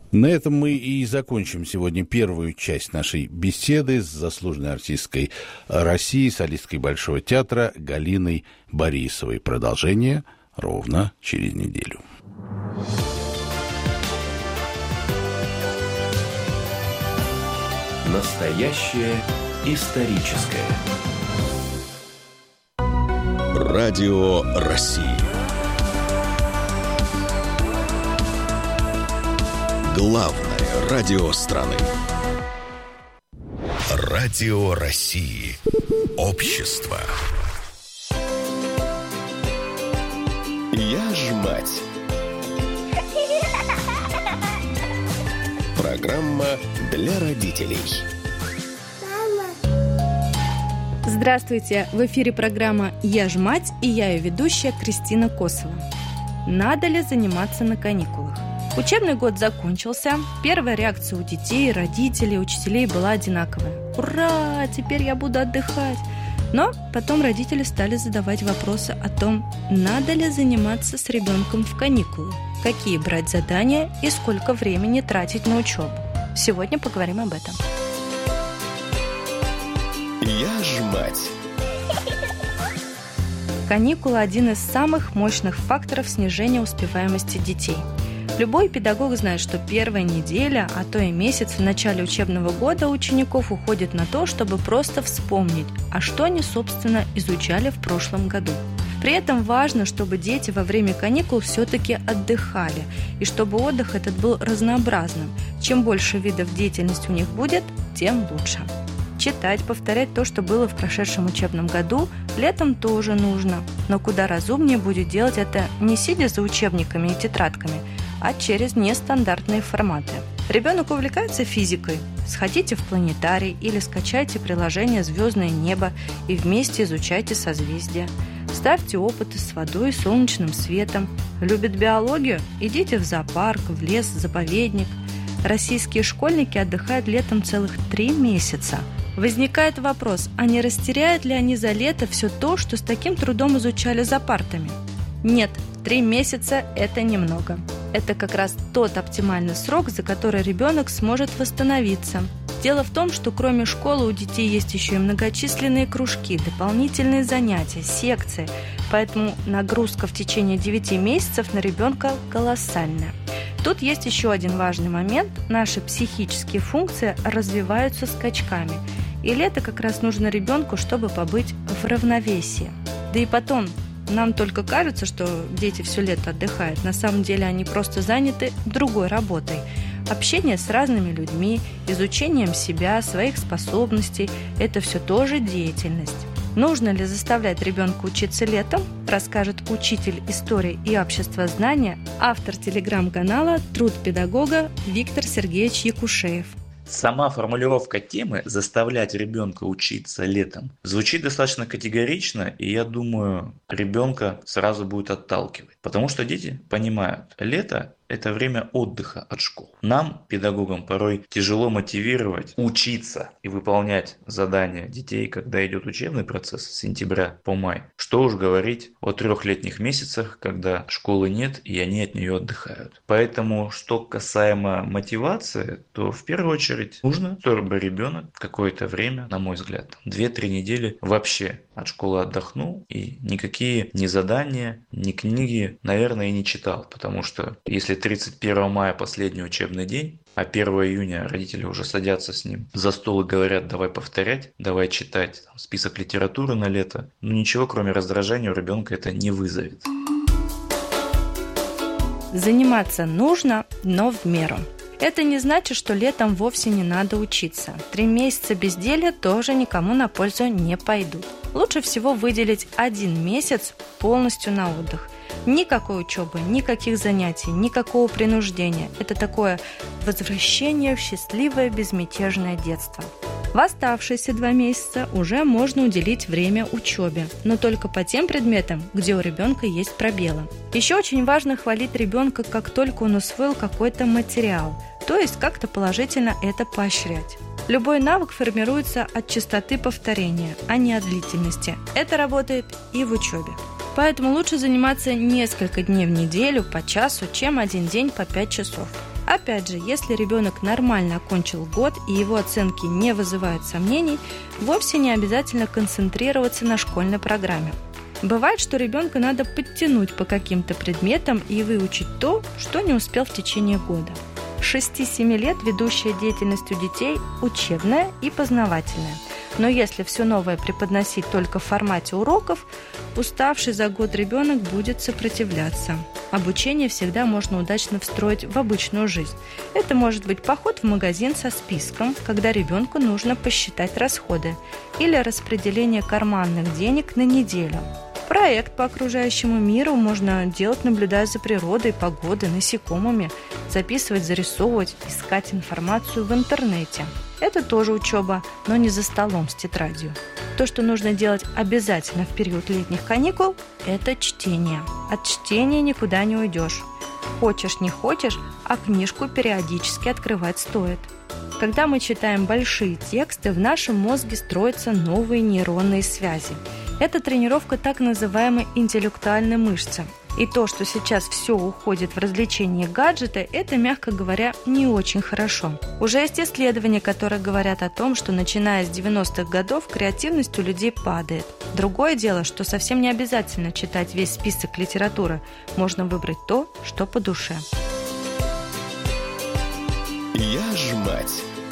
На этом мы и закончим сегодня первую часть нашей беседы с заслуженной артисткой России, солисткой Большого театра Галиной Борисовой. Продолжение ровно через неделю. Настоящее историческое. Радио России. Главное радио страны. Радио России. Общество. Я ж мать. Программа для родителей. Здравствуйте! В эфире программа «Я ж мать» и я ее ведущая Кристина Косова. Надо ли заниматься на каникулах? Учебный год закончился. Первая реакция у детей, родителей, учителей была одинаковая. Ура! Теперь я буду отдыхать! Но потом родители стали задавать вопросы о том, надо ли заниматься с ребенком в каникулы, какие брать задания и сколько времени тратить на учебу. Сегодня поговорим об этом. Я ж мать. Каникулы – один из самых мощных факторов снижения успеваемости детей. Любой педагог знает, что первая неделя, а то и месяц в начале учебного года у учеников уходит на то, чтобы просто вспомнить, а что они, собственно, изучали в прошлом году. При этом важно, чтобы дети во время каникул все-таки отдыхали, и чтобы отдых этот был разнообразным. Чем больше видов деятельности у них будет, тем лучше. Читать, повторять то, что было в прошедшем учебном году, летом тоже нужно. Но куда разумнее будет делать это не сидя за учебниками и тетрадками, а через нестандартные форматы. Ребенок увлекается физикой? Сходите в планетарий или скачайте приложение «Звездное небо» и вместе изучайте созвездия. Ставьте опыты с водой и солнечным светом. Любит биологию? Идите в зоопарк, в лес, в заповедник. Российские школьники отдыхают летом целых 3 месяца. Возникает вопрос, а не растеряют ли они за лето все то, что с таким трудом изучали за партами? Нет, 3 месяца – это немного. Это как раз тот оптимальный срок, за который ребенок сможет восстановиться. Дело в том, что кроме школы у детей есть еще и многочисленные кружки, дополнительные занятия, секции, поэтому нагрузка в течение 9 месяцев на ребенка колоссальная. Тут есть еще один важный момент. Наши психические функции развиваются скачками. И лето как раз нужно ребенку, чтобы побыть в равновесии. Да и потом, нам только кажется, что дети все лето отдыхают. На самом деле они просто заняты другой работой. Общение с разными людьми, изучением себя, своих способностей – это все тоже деятельность. Нужно ли заставлять ребенка учиться летом, расскажет учитель истории и обществознания, автор телеграм-канала «Труд педагога» Виктор Сергеевич Якушеев. Сама формулировка темы «заставлять ребенка учиться летом» звучит достаточно категорично, и я думаю, ребенка сразу будет отталкивать. Потому что дети понимают, лето – это время отдыха от школ. Нам, педагогам, порой тяжело мотивировать, учиться и выполнять задания детей, когда идет учебный процесс с сентября по май. Что уж говорить о 3-летних месяцах, когда школы нет и они от нее отдыхают. Поэтому, что касаемо мотивации, то в первую очередь нужно, чтобы ребенок какое-то время, на мой взгляд, 2-3 недели вообще от школы отдохнул и никакие ни задания, ни книги, наверное, и не читал. Потому что если 31 мая последний учебный день, а 1 июня родители уже садятся с ним за стол и говорят: давай повторять, давай читать список литературы на лето, ничего кроме раздражения у ребенка это не вызовет. Заниматься нужно, но в меру. Это не значит, что летом вовсе не надо учиться. 3 месяца безделья тоже никому на пользу не пойдут. Лучше всего выделить 1 месяц полностью на отдых. Никакой учебы, никаких занятий, никакого принуждения. Это такое возвращение в счастливое безмятежное детство. В оставшиеся 2 месяца уже можно уделить время учебе, но только по тем предметам, где у ребенка есть пробелы. Еще очень важно хвалить ребенка, как только он усвоил какой-то материал, то есть как-то положительно это поощрять. Любой навык формируется от частоты повторения, а не от длительности. Это работает и в учебе. Поэтому лучше заниматься несколько дней в неделю по часу, чем 1 день по 5 часов. Опять же, если ребенок нормально окончил год и его оценки не вызывают сомнений, вовсе не обязательно концентрироваться на школьной программе. Бывает, что ребенка надо подтянуть по каким-то предметам и выучить то, что не успел в течение года. С 6-7 лет ведущая деятельность у детей учебная и познавательная. Но если все новое преподносить только в формате уроков, уставший за год ребенок будет сопротивляться. Обучение всегда можно удачно встроить в обычную жизнь. Это может быть поход в магазин со списком, когда ребенку нужно посчитать расходы, или распределение карманных денег на неделю. Проект по окружающему миру можно делать, наблюдая за природой, погодой, насекомыми, записывать, зарисовывать, искать информацию в интернете. Это тоже учеба, но не за столом с тетрадью. То, что нужно делать обязательно в период летних каникул, это чтение. От чтения никуда не уйдешь. Хочешь, не хочешь, а книжку периодически открывать стоит. Когда мы читаем большие тексты, в нашем мозге строятся новые нейронные связи. Это тренировка так называемой интеллектуальной мышцы. И то, что сейчас все уходит в развлечения и гаджеты, это, мягко говоря, не очень хорошо. Уже есть исследования, которые говорят о том, что начиная с 90-х годов креативность у людей падает. Другое дело, что совсем не обязательно читать весь список литературы. Можно выбрать то, что по душе. «Я ж мать».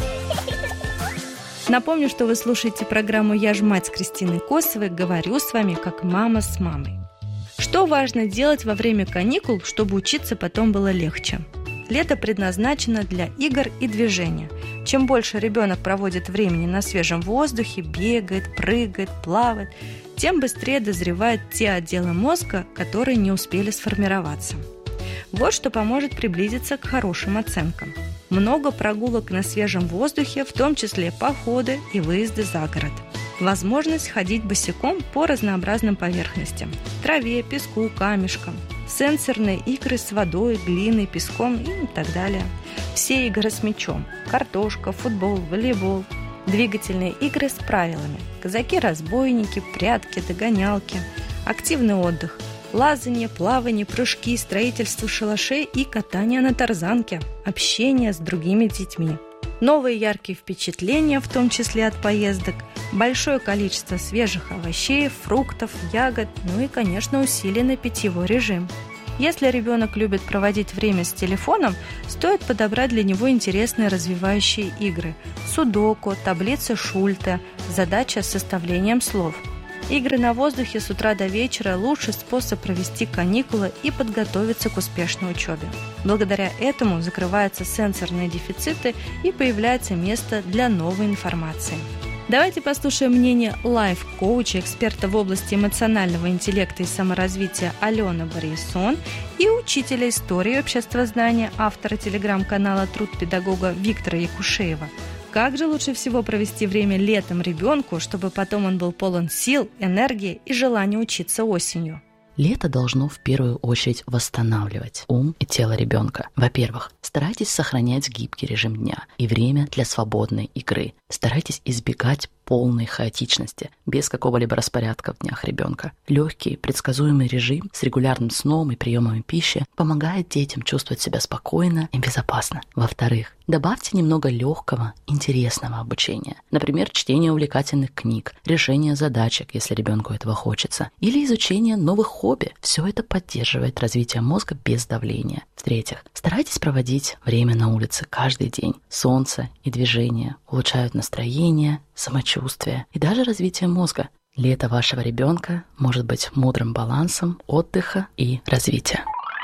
Напомню, что вы слушаете программу «Я ж мать» с Кристиной Косовой. Говорю с вами как мама с мамой. Что важно делать во время каникул, чтобы учиться потом было легче? Лето предназначено для игр и движения. Чем больше ребенок проводит времени на свежем воздухе, бегает, прыгает, плавает, тем быстрее дозревают те отделы мозга, которые не успели сформироваться. Вот что поможет приблизиться к хорошим оценкам. Много прогулок на свежем воздухе, в том числе походы и выезды за город. Возможность ходить босиком по разнообразным поверхностям – траве, песку, камешкам. Сенсорные игры с водой, глиной, песком и так далее. Все игры с мячом – картошка, футбол, волейбол. Двигательные игры с правилами – казаки-разбойники, прятки, догонялки. Активный отдых – лазанье, плавание, прыжки, строительство шалашей и катание на тарзанке, общение с другими детьми. Новые яркие впечатления, в том числе от поездок, большое количество свежих овощей, фруктов, ягод, ну и, конечно, усиленный питьевой режим. Если ребенок любит проводить время с телефоном, стоит подобрать для него интересные развивающие игры – судоку, таблица Шульта, задача с составлением слов. Игры на воздухе с утра до вечера – лучший способ провести каникулы и подготовиться к успешной учебе. Благодаря этому закрываются сенсорные дефициты и появляется место для новой информации. Давайте послушаем мнение лайф-коуча, эксперта в области эмоционального интеллекта и саморазвития Алены Борисон и учителя истории и обществознания, автора телеграм-канала «Труд педагога» Виктора Якушеева. Как же лучше всего провести время летом ребенку, чтобы потом он был полон сил, энергии и желания учиться осенью? Лето должно в первую очередь восстанавливать ум и тело ребенка. Во-первых, старайтесь сохранять гибкий режим дня и время для свободной игры. Старайтесь избегать полной хаотичности, без какого-либо распорядка в днях ребенка. Легкий, предсказуемый режим с регулярным сном и приемами пищи помогает детям чувствовать себя спокойно и безопасно. Во-вторых, добавьте немного легкого, интересного обучения. Например, чтение увлекательных книг, решение задачек, если ребенку этого хочется, или изучение новых хобби. Все это поддерживает развитие мозга без давления. В-третьих, старайтесь проводить время на улице каждый день. Солнце и движение улучшают настроение, самочувствие и даже развитие мозга. Лето вашего ребенка может быть мудрым балансом отдыха и развития.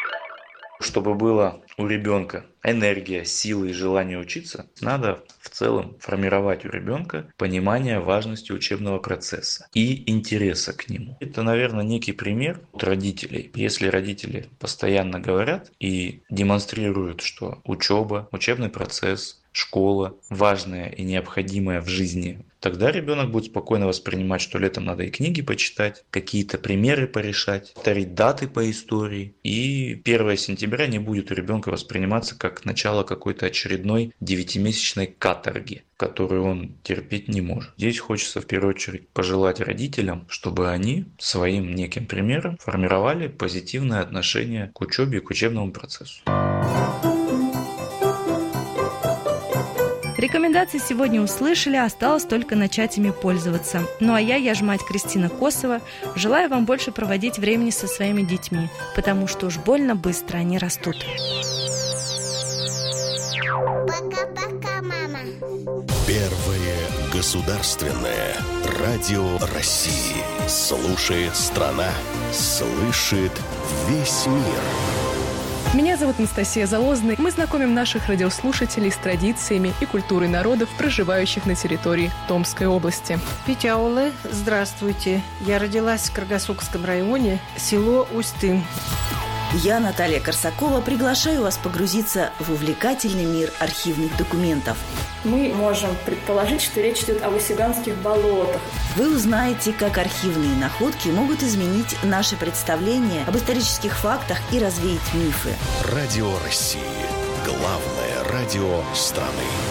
Чтобы было у ребенка энергия, сила и желание учиться, надо в целом формировать у ребенка понимание важности учебного процесса и интереса к нему. Это, наверное, некий пример от родителей. Если родители постоянно говорят и демонстрируют, что учеба, учебный процесс, школа важная и необходимая в жизни, тогда ребенок будет спокойно воспринимать, что летом надо и книги почитать, какие-то примеры порешать, повторить даты по истории. И 1 сентября не будет у ребенка восприниматься как начало какой-то очередной 9-месячной каторги, которую он терпеть не может. Здесь хочется в первую очередь пожелать родителям, чтобы они своим неким примером формировали позитивное отношение к учебе и к учебному процессу. Рекомендации сегодня услышали, осталось только начать ими пользоваться. Ну а я ж мать Кристина Косова, желаю вам больше проводить времени со своими детьми, потому что уж больно быстро они растут. Пока-пока, мама. Первое государственное радио России. Слушает страна, слышит весь мир. Меня зовут Анастасия Залозная. Мы знакомим наших радиослушателей с традициями и культурой народов, проживающих на территории Томской области. Питяулы, здравствуйте. Я родилась в Каргасукском районе, село Устын. Я, Наталья Корсакова, приглашаю вас погрузиться в увлекательный мир архивных документов. Мы можем предположить, что речь идет о Васюганских болотах. Вы узнаете, как архивные находки могут изменить наше представление об исторических фактах и развеять мифы. Радио России. Главное радио страны.